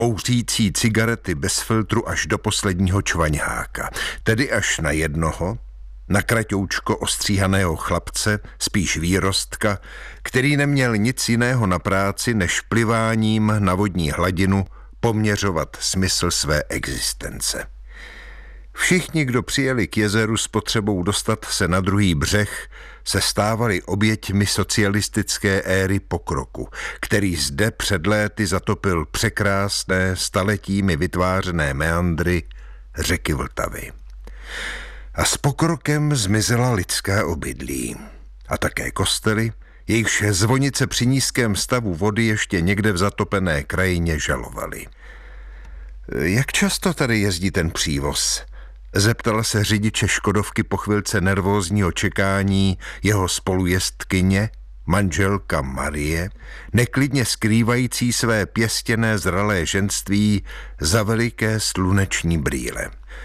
kouřící cigarety bez filtru až do posledního čvaňháka, tedy až na jednoho, na kratoučko ostříhaného chlapce, spíš výrostka, který neměl nic jiného na práci, než pliváním na vodní hladinu poměřovat smysl své existence. Všichni, kdo přijeli k jezeru s potřebou dostat se na druhý břeh, se stávali oběťmi socialistické éry pokroku, který zde před léty zatopil překrásné, staletími vytvářené meandry řeky Vltavy. A s pokrokem zmizela lidská obydlí a také kostely, jejichž zvonice při nízkém stavu vody ještě někde v zatopené krajině žalovaly. Jak často tady jezdí ten přívoz? Zeptala se řidiče Škodovky po chvilce nervózního čekání jeho spolujezdkyně, manželka Marie, neklidně skrývající své pěstěné zralé ženství za veliké sluneční brýle.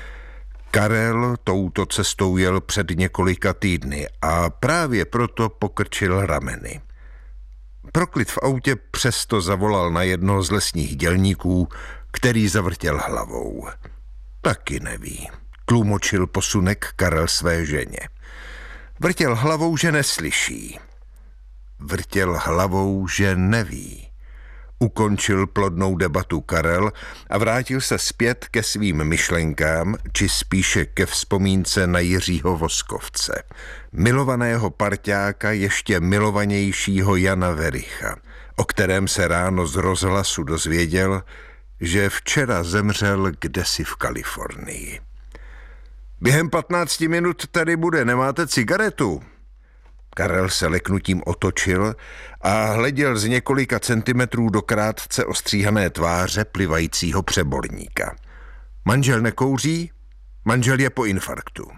Karel touto cestou jel před několika týdny a právě proto pokrčil rameny. Proklid v autě přesto zavolal na jednoho z lesních dělníků, který zavrtěl hlavou. Taky neví. Tlumočil posunek Karel své ženě. Vrtěl hlavou, že neslyší. Vrtěl hlavou, že neví. Ukončil plodnou debatu Karel a vrátil se zpět ke svým myšlenkám, či spíše ke vzpomínce na Jiřího Voskovce, milovaného parťáka ještě milovanějšího Jana Vericha, o kterém se ráno z rozhlasu dozvěděl, že včera zemřel kdesi v Kalifornii. Během 15 minut tady bude, nemáte cigaretu? Karel se leknutím otočil a hleděl z několika centimetrů do krátce ostříhané tváře plivajícího přeborníka. Manžel nekouří? Manžel je po infarktu.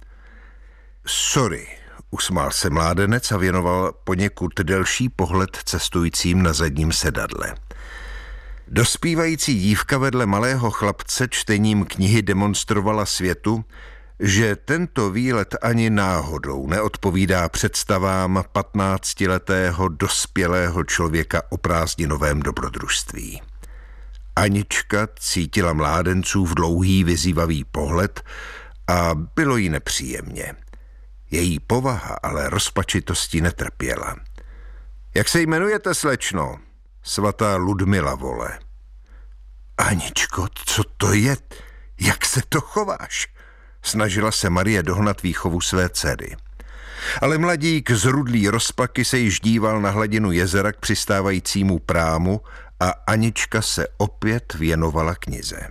Sorry, usmál se mládenec a věnoval poněkud delší pohled cestujícím na zadním sedadle. Dospívající dívka vedle malého chlapce čtením knihy demonstrovala světu, že tento výlet ani náhodou neodpovídá představám 15letého dospělého člověka o prázdninovém dobrodružství. Anička cítila mládencův dlouhý vyzývavý pohled a bylo jí nepříjemně. Její povaha ale rozpačitosti netrpěla. Jak se jmenujete, slečno? Svatá Ludmila, vole. Aničko, co to je? Jak se to chováš? Snažila se Marie dohnat výchovu své dcery. Ale mladík z rudlý rozpaky se již díval na hladinu jezera k přistávajícímu prámu a Anička se opět věnovala knize.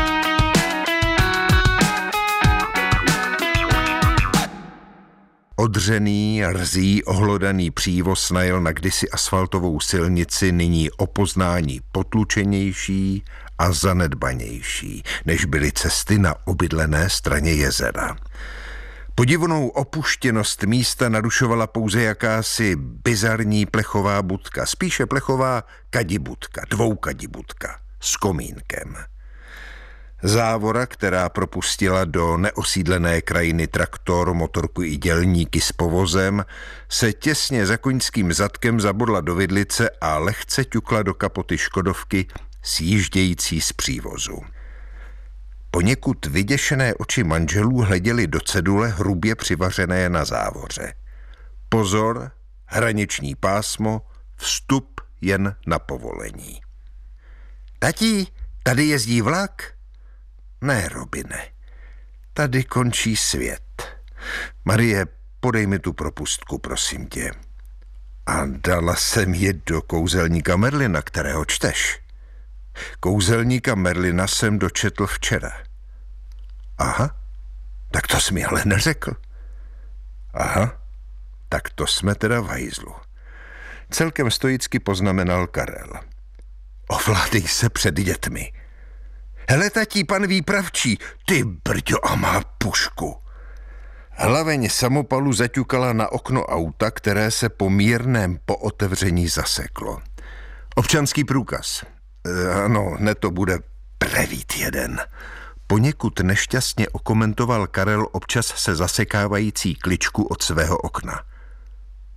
Odřený, rzí, ohlodaný přívoz najel na kdysi asfaltovou silnici, nyní o poznání potlučenější a zanedbanější, než byly cesty na obydlené straně jezera. Podivnou opuštěnost místa narušovala pouze jakási bizarní plechová budka, spíše plechová kadibudka, dvoukadibudka s komínkem. Závora, která propustila do neosídlené krajiny traktor, motorku i dělníky s povozem, se těsně za koňským zadkem zabodla do vidlice a lehce ťukla do kapoty Škodovky, sjíždějící z přívozu. Poněkud vyděšené oči manželů hleděly do cedule hrubě přivařené na závoře. Pozor, hraniční pásmo, vstup jen na povolení. Tati, tady jezdí vlak? Ne, Robine, tady končí svět. Marie, podej mi tu propustku, prosím tě. A dala jsem ji do kouzelníka Merlina, kterého čteš. Kouzelníka Merlina jsem dočetl včera. Aha, tak to jsi mi ale neřekl. Aha, tak to jsme teda v hajzlu. Celkem stoicky poznamenal Karel. Ovládej se před dětmi. Hele, tatí, pan výpravčí, ty brďo, a má pušku. Hlaveň samopalu zaťukala na okno auta, které se po mírném pootevření zaseklo. Občanský průkaz. Ano, hned to bude prevít jeden. Poněkud nešťastně okomentoval Karel občas se zasekávající kličku od svého okna.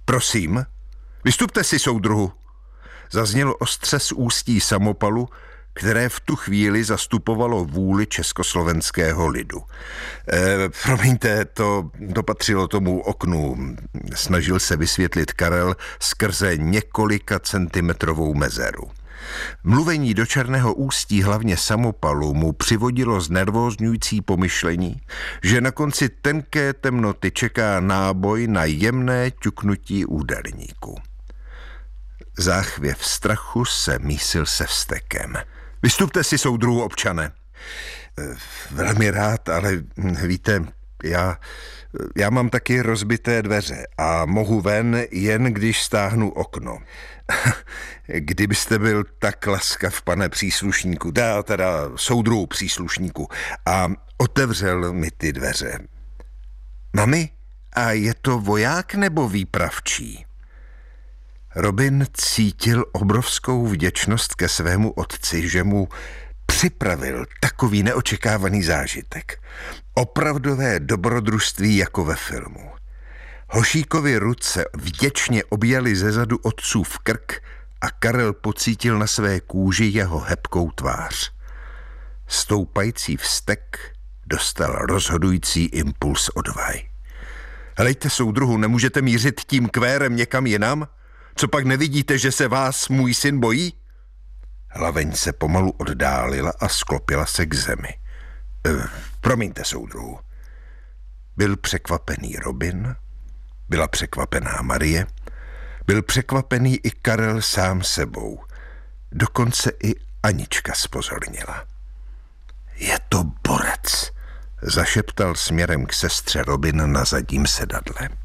Prosím, vystupte si, soudruhu. Zaznělo ostře z ústí samopalu, které v tu chvíli zastupovalo vůli československého lidu. Promiňte, to patřilo tomu oknu, snažil se vysvětlit Karel skrze několika centimetrovou mezeru. Mluvení do Černého Ústí, hlavně Samopalu, mu přivodilo znervózňující pomyšlení, že na konci tenké temnoty čeká náboj na jemné ťuknutí úderníku. Záchvěv strachu se mísil se vztekem. Vystupte si, soudruhu občane. Velmi rád, ale víte, já mám taky rozbité dveře a mohu ven, jen když stáhnu okno. Kdybyste byl tak laskav, pane příslušníku, teda soudruhu příslušníku, a otevřel mi ty dveře. Mami, a je to voják nebo výpravčí? Robin cítil obrovskou vděčnost ke svému otci, že mu připravil takový neočekávaný zážitek. Opravdové dobrodružství jako ve filmu. Hošíkovi ruce vděčně objaly zezadu otcův krk a Karel pocítil na své kůži jeho hebkou tvář. Stoupající vztek dostal rozhodující impuls odvahy. Helejte, soudruhu, nemůžete mířit tím kvérem někam jinam? Co pak nevidíte, že se vás můj syn bojí? Hlaveň se pomalu oddálila a sklopila se k zemi. Promiňte, soudruhu. Byl překvapený Robin, byla překvapená Marie, byl překvapený i Karel sám sebou. Dokonce i Anička zpozornila. Je to borec, zašeptal směrem k sestře Robin na zadním sedadle.